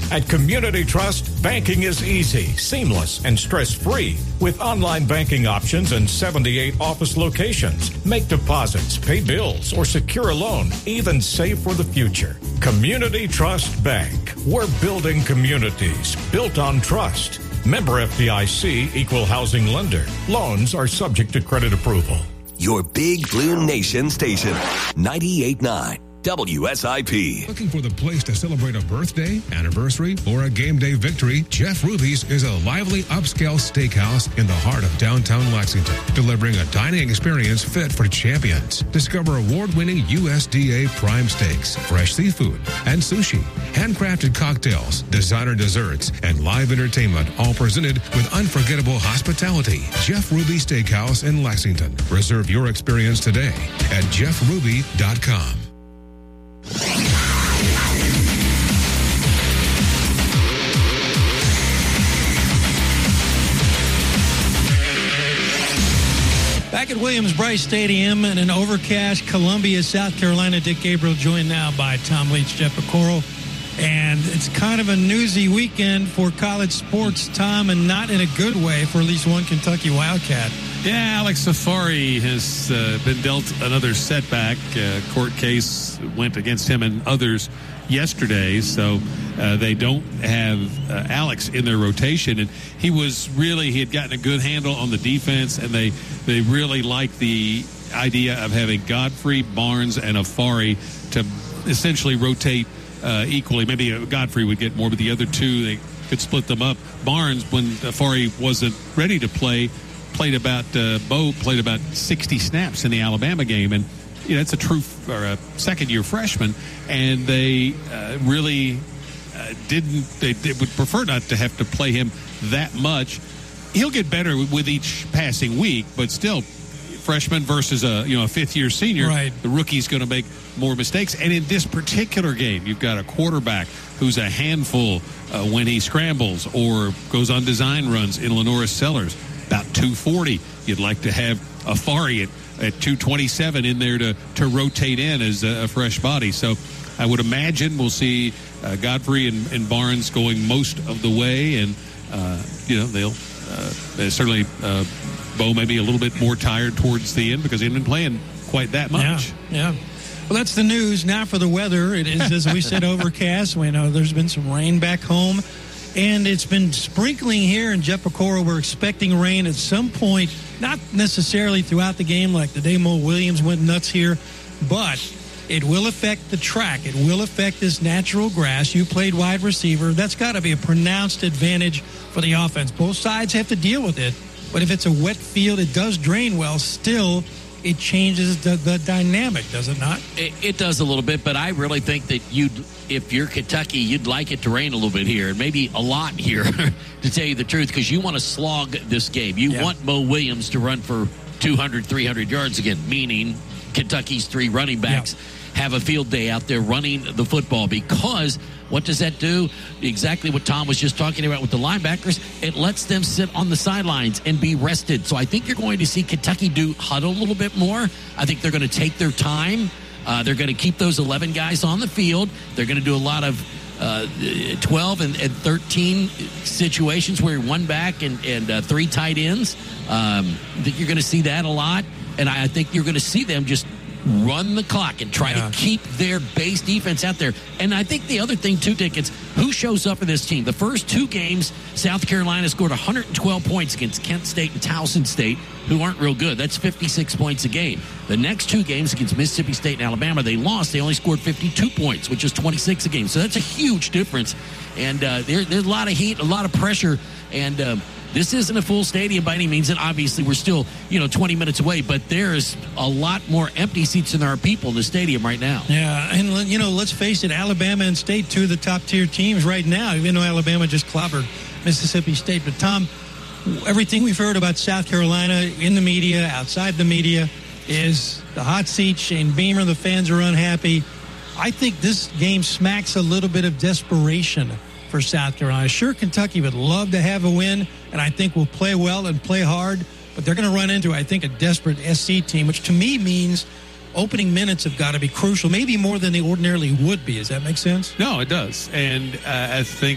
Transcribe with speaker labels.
Speaker 1: At Community Trust, banking is easy, seamless, and stress-free with online banking options and 78 office locations. Make deposits, pay bills, or secure a loan, even save for the future. Community Trust Bank. We're building communities built on trust. Member FDIC, Equal Housing Lender. Loans are subject to credit approval.
Speaker 2: Your Big Blue Nation station, 98.9 WSIP.
Speaker 3: Looking for the place to celebrate a birthday, anniversary, or a game day victory? Jeff Ruby's is a lively upscale steakhouse in the heart of downtown Lexington, delivering a dining experience fit for champions. Discover award-winning USDA prime steaks, fresh seafood, and sushi, handcrafted cocktails, designer desserts, and live entertainment, all presented with unforgettable hospitality. Jeff Ruby Steakhouse in Lexington. Reserve your experience today at jeffruby.com.
Speaker 4: Back at Williams-Brice Stadium in an overcast Columbia, South Carolina, Dick Gabriel joined now by Tom Leach, Jeff Piecoro. And it's kind of a newsy weekend for college sports, Tom, and not in a good way for at least one Kentucky Wildcat.
Speaker 5: Yeah, Alex Safari has been dealt another setback. Court case went against him and others yesterday, so they don't have Alex in their rotation. And he had gotten a good handle on the defense, and they really like the idea of having Godfrey, Barnes, and Afari to essentially rotate equally. Maybe Godfrey would get more, but the other two, they could split them up. Barnes, when Afari wasn't ready to play, played about 60 snaps in the Alabama game, and it's a true second-year freshman, and they really they would prefer not to have to play him that much. He'll get better with each passing week, but still, freshman versus a fifth-year senior,
Speaker 4: right.
Speaker 5: The rookie's going to make more mistakes. And in this particular game, you've got a quarterback who's a handful when he scrambles or goes on design runs in Lenora Sellers. About 240. You'd like to have Afari at 227 in there to rotate in as a fresh body. So I would imagine we'll see Godfrey and Barnes going most of the way, and they'll certainly Bo may be a little bit more tired towards the end because he hadn't been playing quite that much.
Speaker 4: Yeah. Well, that's the news. Now for the weather. It is, as we said, overcast. We know there's been some rain back home. And it's been sprinkling here in Jeff Piecoro. We're expecting rain at some point, not necessarily throughout the game like the day Mo Williams went nuts here, but it will affect the track. It will affect this natural grass. You played wide receiver. That's got to be a pronounced advantage for the offense. Both sides have to deal with it, but if it's a wet field, it does drain well. Still, it changes the dynamic, does it not?
Speaker 6: It does a little bit, but I really think that if you're Kentucky, you'd like it to rain a little bit here, and maybe a lot here, to tell you the truth, because you want to slog this game. You want Mo Williams to run for 200, 300 yards again, meaning Kentucky's three running backs have a field day out there running the football, because what does that do? Exactly what Tom was just talking about with the linebackers. It lets them sit on the sidelines and be rested. So I think you're going to see Kentucky huddle a little bit more. I think they're going to take their time. They're going to keep those 11 guys on the field. They're going to do a lot of 12 and 13 situations where one back and three tight ends. I think you're going to see that a lot. And I think you're going to see them just run the clock and try to keep their base defense out there. And I think the other thing, too, Dick, it's who shows up for this team. The first two games, South Carolina scored 112 points against Kent State and Towson State, who aren't real good. That's 56 points a game. The next two games against Mississippi State and Alabama, they lost. They only scored 52 points, which is 26 a game. So that's a huge difference. And there's a lot of heat, a lot of pressure, and this isn't a full stadium by any means, and obviously we're still, 20 minutes away, but there's a lot more empty seats than there are people in the stadium right now.
Speaker 4: Yeah, and, let's face it, Alabama and State, two of the top-tier teams right now, even though Alabama just clobbered Mississippi State. But, Tom, everything we've heard about South Carolina in the media, outside the media, is the hot seat, Shane Beamer, the fans are unhappy. I think this game smacks a little bit of desperation for South Carolina. Sure, Kentucky would love to have a win, and I think will play well and play hard, but they're going to run into, I think, a desperate SC team, which to me means opening minutes have got to be crucial, maybe more than they ordinarily would be. Does that make sense?
Speaker 5: No, it does. And I think